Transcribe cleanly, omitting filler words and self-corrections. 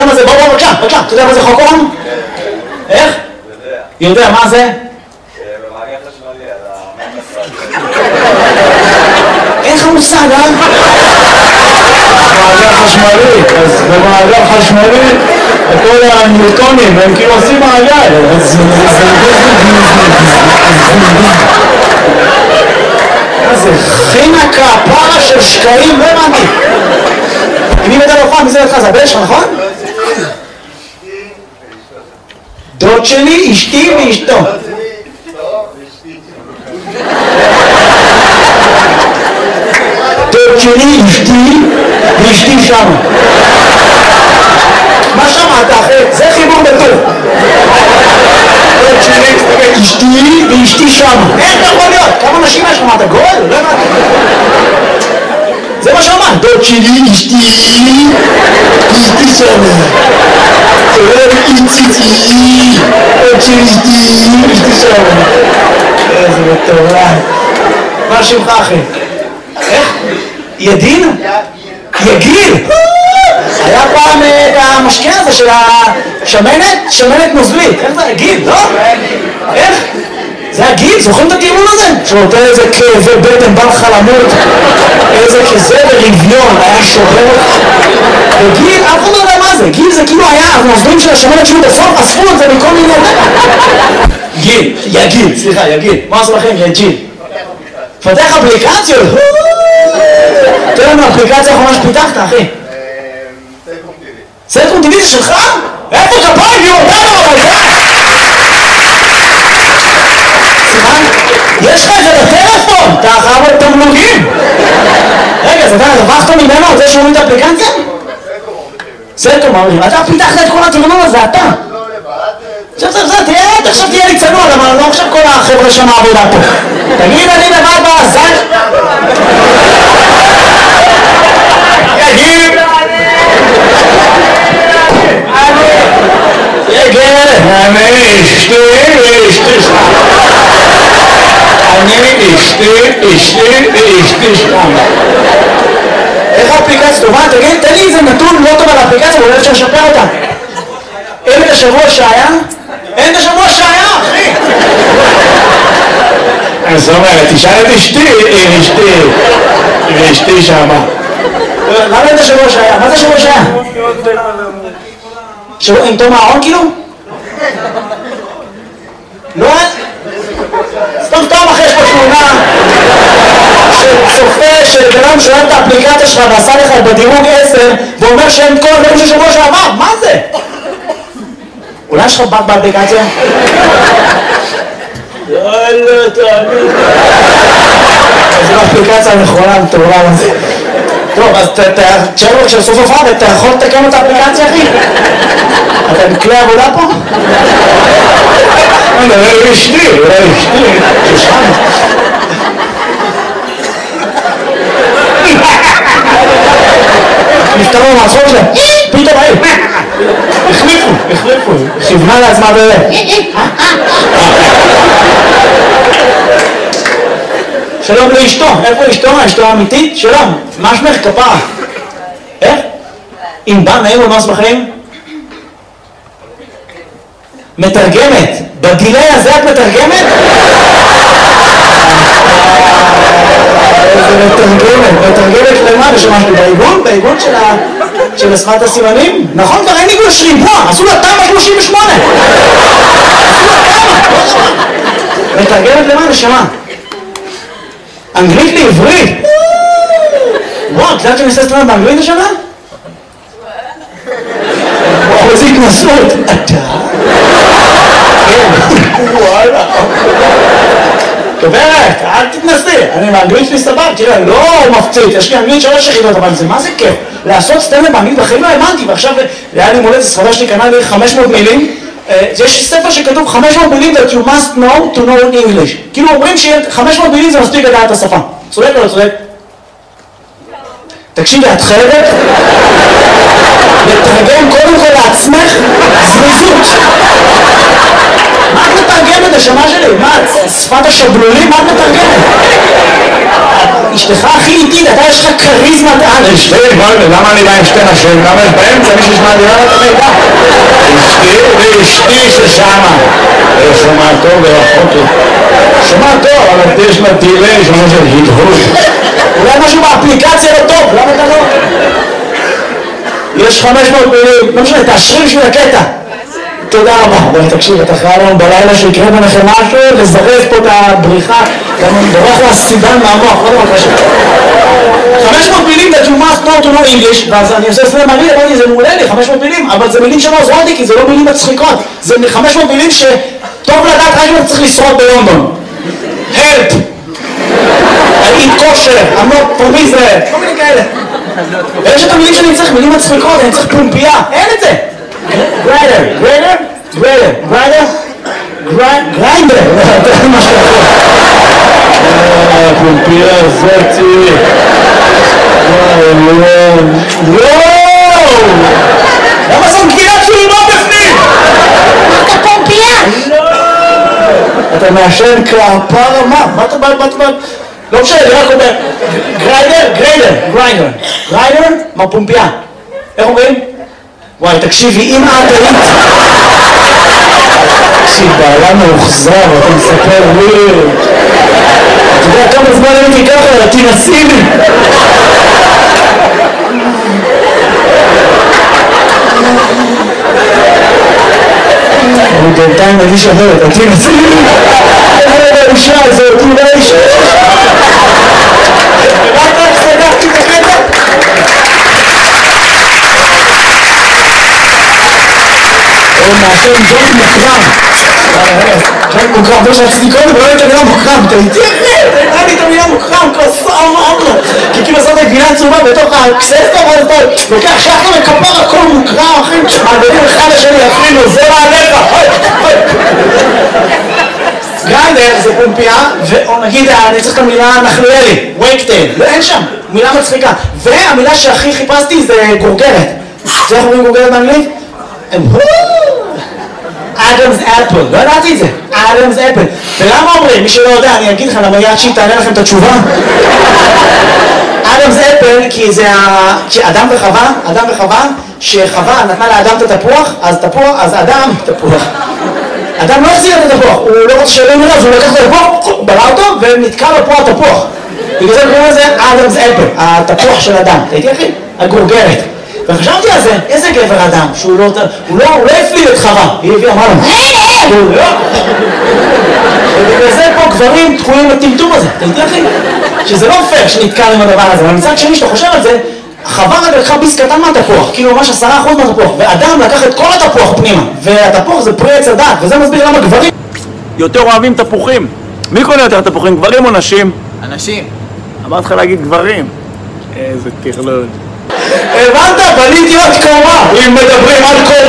מה זה? בוא, בבקשה, בבקשה. אתה יודע מה זה חוק אום? איך? יודע, מה זה? במעגל חשמלי על המעגל. אין לך מושג, אה? מעגל חשמלי, אז במעגל חשמלי כל הניוטונים הם כאילו עושים מעגל, אז זה חינה כפרה של שקעים, לא הבנתי. אם היא בדל אופן, מי זה לך? זה הבן שלך, נכון? דוד שלי, אשתי ואשתו. דוד שלי, אשתי ואשתי שם. מה שמעת אחי? זה חיבור בטוב. דוד שלי, אשתי ואשתי שם. איך אתה יכול להיות? כמה נשים יש לך? מה אתה גול? לא הבנתי. זה מה שאמרת. דוד שלי, אשתי ואשתי שם. איציצי, דוד שלי, אשתי שם. איזה מטורף. מה שמך אחי? איך? ידין? יגיל? היה פעם את המשקיע הזה של השמנת? שמנת נוזלית. איך זה? גיל, לא? איך? זה הגיל? זוכרים את הטיעון הזה? שנותן איזה כאבי בטן, בא לך למות, איזה כזה ברביון, היה שובר. וגיל, אף אחד לא יודע מה זה. גיל זה כאילו היה, הנוזלים של השמנת שלו בסוף, אספו את זה מכל מיני... גיל, יגיל, סליחה, יגיל. מה עשו לכם? יגיל. פתח אפליקציות. תראה לנו אפליקציה האחרונה שפיתחת, אחי. סלקום טיווי זה שלך? איפה כפיים? יהיו אותנו אבל סליחה? יש לך את זה בטלפון? אתה חייב את תמלוגים. רגע, אז אתה רווחת ממנו על זה שאומרים את האפליקציה? סלקום אומרים. אתה פיתחת את כל התמלוג הזה, אתה. עכשיו תהיה לי צנוע, אבל לא עכשיו כל החבר'ה שם העבודה פה. תגיד, אני לבד בעזן? יגיד! יגיד! אני אשתי שם. אני אשתי שם. איך האפליקציה טובה? תגיד, תן לי איזה נתון לא טוב על האפליקציה, אבל אולי אפשר לשפר אותה. אין את השבוע שהיה? אין את השבוע שהיה, אחי! אז זאת אומרת, תשאל את אשתי שמה. למה אין את השבוע שהיה? מה זה השבוע שהיה? שבוע עם תום הארון כאילו? לא? סתם אחרי יש פה תמונה של צופה של בנם שואל את האפליקציה שלך ועשה לך בדירוג 10 ואומר שאין כל הדברים של שבוע שעבר, מה זה? אולי יש לך בת באפליקציה? לא, תאמין. זו האפליקציה הנכונה, מטורף הזה. טוב, אז תשאר לו כשסוף הופעה, אתה יכול לתקן את האפליקציה, אחי? אתה בכלי עבודה פה? אולי אשתי. ששם. נפתרו מהצחוק שלהם. פתאום היי. החליפו. כיוונה לעצמה שלום לאשתו. איפה אשתו? אשתו האמיתית? שלום. מה שמך? כפרה. איך? אם בא נעים ומה שמחים? מתרגמת. בדילי הזה את מתרגמת? איזה מתרגמת למה? ושמשהו בעיגון? בעיגון של שפת הסימנים? נכון, כבר אין עיגון שריבוע, עשו לה תמ"א 38. מתרגמת למה? נשמה. אנגלית לעברית. וואו, את יודעת שאני עושה סטרנד באנגלית השנה? וואו, איזה התנסות. אתה? וואלה. גברת, אל תתנסי, אני באנגלית שלי סבב, תראה, לא מפציץ, יש לי אנגלית 3 יחידות, אבל זה מה זה כיף? לעשות סטנדאפ באנגלית בחיים לא האמנתי, ועכשיו היה לי מולדת, סחבה שלי קנה לי 500 מילים, יש ספר שכתוב 500 מילים that you must know to know English, כאילו אומרים ש500 מילים זה מספיק לדעת את השפה, צודק או לא צודק? תקשיבי, את חייבת לתרגם קודם כל לעצמך זריזות. מה את מתרגמת נשמה שלי? מה, שפת השבלולים? מה את מתרגמת? אשתך הכי איטית, אתה יש לך כריזמת על. אשתי, למה אני בא עם שתי נשים? למה יש באמצע מי שישמע לי את המידע? אשתי ואשתי ששמה. שומע טוב ורחוק לי. שומע טוב, אבל יש לה דילי, שומע של הדהוד. אולי משהו באפליקציה לא טוב, למה אתה לא? יש 500 מילים, לא משנה, תאשרי בשביל הקטע. תודה רבה. בואי תקשיב, אתה חייב לנו בלילה שיקרה ביניכם משהו, לזרז פה את הבריחה, גם בורח לסידן מהמוח, לא דבר קשה. 500 מילים that you must know to know English, ואז אני עושה סלם מעניין, אמרתי, זה מעולה לי, 500 מילים, אבל זה מילים שלא עוזרות לי, כי זה לא מילים מצחיקות. זה 500 מילים שטוב לדעת רק אם אתה צריך לשרוד בלונדון. help! I eat kosher, I'm not from Israel, כל מיני כאלה. ויש את המילים שאני צריך, מילים מצחיקות, אני צריך פומפייה, אין את זה. גריידר, זה משהו אחר. פומפייה זאתי. למה זאת גבינת שולמה בפנים? אתה פומפייה? אתה מעשן כפרה, מה אתה בא? לא משנה, אני רק אומר, גריידר, מה פומפייה? איך אומרים? וואי, תקשיבי, אם את היית... תקשיב, בעלה מאוחזר, אתה מספר לי... אתה יודע כמה זמן הייתי ככה, תנסי לי! אני בינתיים מרגיש אחרת, תנסי לי! האישה הזאת, אולי האישה... רק סגרתי את הקטע? הוא מעשן ג'וינט מוקרם. ג'וינט מוקרם, זה שעשיתי קודם, ולא הייתה מילה מוקרם. אתה איתי אחרת, הייתה לי את המילה מוקרם, כוסה אמרנו. כי כאילו עשית גבינה צהובה בתוך הקססטה, ואז אתה לוקח שחר וכפר הכל מוקרם, אחים, מעבדים אחד לשני, אפילו, זה מעליך. גריידר זה פומפייה, או נגיד, אני צריך את המילה נחליאלי, וייקטייל, ואין שם, מילה מצחיקה. והמילה שהכי חיפשתי זה גורגרת. זה איך אומרים גורגרת באנגלית? אדמס אפל, לא ידעתי את זה, אדמס אפל. ולמה אומרים? מי שלא יודע, אני אגיד לך למה יד שהיא תענה לכם את התשובה. אדמס אפל, כי זה אדם וחווה, שחווה נתנה לאדם את התפוח, אז אדם, תפוח. אדם לא החזיר את התפוח, הוא לא רוצה שלא נראה, אז הוא לקח את התפוח, בלע אותו, ונתקע לו פה התפוח. בגלל זה קוראים לזה אדמס אפל, התפוח של אדם. הייתי אחי? הגורגרת. וחשבתי על זה, איזה גבר אדם, שהוא לא הפליל את חווה, היא הביאה, אמרה לו, ובגלל זה פה גברים תקועים בטמטום הזה, אתה יודע אחי? שזה לא פייר שנתקע עם הדבר הזה, אבל מצד שני שאתה חושב על זה, חווה רק לקחה ביס קטן מהתפוח, כאילו ממש 10% מהתפוח, ואדם לקח את כל התפוח פנימה, והתפוח זה פרי עץ הדת, וזה מסביר למה גברים יותר אוהבים תפוחים. מי קונה יותר תפוחים, גברים או נשים? אנשים. אמרת לך להגיד גברים. איזה טרלול. הבנת? בניתי עוד קומה, אם מדברים על